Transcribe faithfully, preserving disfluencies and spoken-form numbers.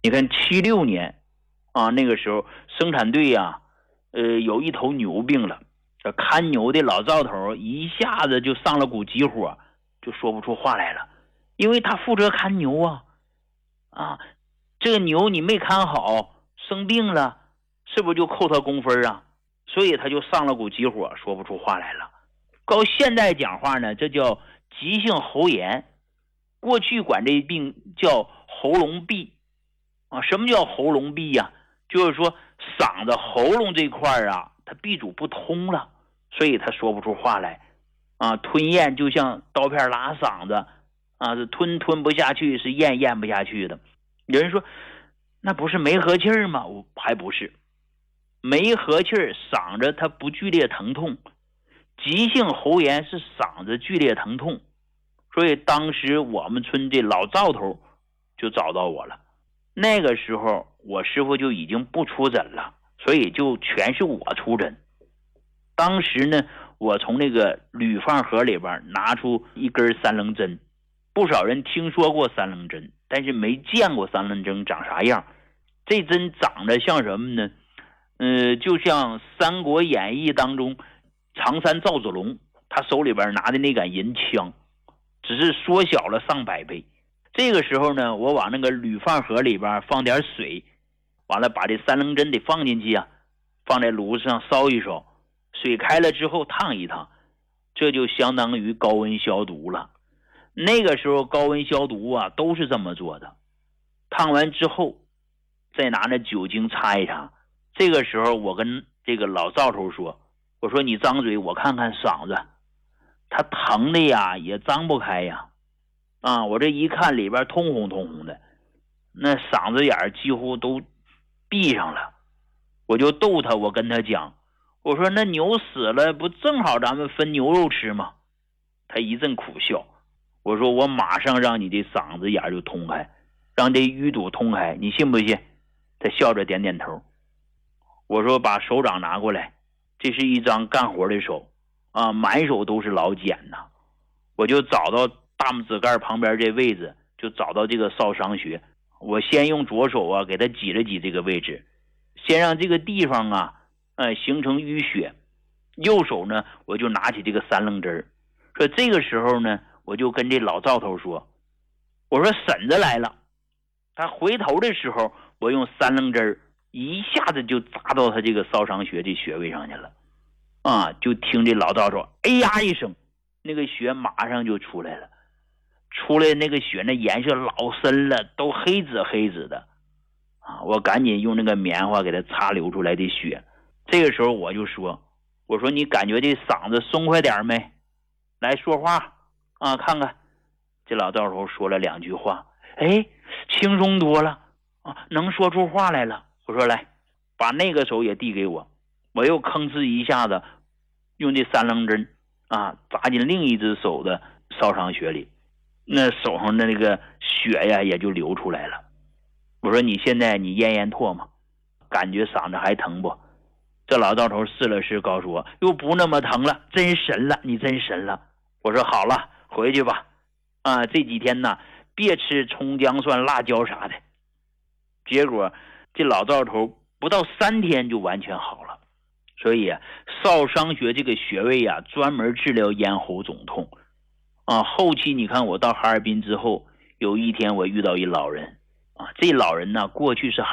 你看七六年啊，那个时候生产队呀、呃，有一头牛病了，这看牛的老赵头一下子就上了股急火，就说不出话来了，因为他负责看牛啊，啊，这个牛你没看好，生病了，是不是就扣他工分啊？所以他就上了股急火，说不出话来了。到现在讲话呢，这叫急性喉炎，过去管这病叫喉咙痹啊。什么叫喉咙痹呀、啊？就是说嗓子喉咙这块啊，它闭阻不通了，所以他说不出话来啊。吞咽就像刀片拉嗓子啊，是吞吞不下去，是咽咽不下去的。有人说那不是没和气儿吗？我还不是，没和气儿，嗓子它不剧烈疼痛，急性喉炎是嗓子剧烈疼痛。所以当时我们村的老赵头就找到我了，那个时候我师傅就已经不出诊了，所以就全是我出诊。当时呢，我从那个铝饭盒里边拿出一根三棱针，不少人听说过三棱针，但是没见过三棱针长啥样。这针长得像什么呢？呃，就像《三国演义》当中常山赵子龙他手里边拿的那杆银枪，只是缩小了上百倍。这个时候呢，我往那个铝饭盒里边放点水，完了把这三棱针得放进去啊，放在炉子上烧一烧，水开了之后烫一烫，这就相当于高温消毒了。那个时候高温消毒啊都是这么做的，烫完之后再拿那酒精擦一擦。这个时候我跟这个老赵头说，我说你张嘴我看看嗓子，他疼的呀也张不开呀，啊，我这一看里边通红通红的，那嗓子眼几乎都闭上了。我就逗他，我跟他讲，我说那牛死了不正好咱们分牛肉吃吗？他一阵苦笑。我说我马上让你的嗓子眼就通开，让这淤堵通开，你信不信？他笑着点点头。我说把手掌拿过来，这是一张干活的手啊，满手都是老茧呐。我就找到大拇指盖旁边这位置，就找到这个烧伤穴。我先用左手啊给他挤了挤这个位置，先让这个地方啊呃形成淤血。右手呢我就拿起这个三棱针，说这个时候呢我就跟这老赵头说，我说婶子来了。他回头的时候，我用三棱针一下子就扎到他这个烧伤穴这穴位上去了啊！就听这老赵头哎呀一声，那个血马上就出来了，出来那个血那颜色老深了，都黑紫黑紫的啊！我赶紧用那个棉花给他擦流出来的血。这个时候我就说，我说你感觉这嗓子松快点没？来说话啊，看看。这老赵头说了两句话，哎，轻松多了啊，能说出话来了。我说来，把那个手也递给我。我又吭哧一下子用这三棱针啊扎进另一只手的烧伤穴里，那手上的那个血呀也就流出来了。我说你现在你咽咽唾沫，感觉嗓子还疼不？这老赵头试了试，告诉我又不那么疼了，真神了，你真神了。我说好了，回去吧啊，这几天呢别吃葱姜蒜辣椒啥的。结果这老赵头不到三天就完全好了。所以啊，烧伤穴这个穴位啊专门治疗咽喉肿痛啊。后期你看我到哈尔滨之后，有一天我遇到一老人啊，这老人呢过去是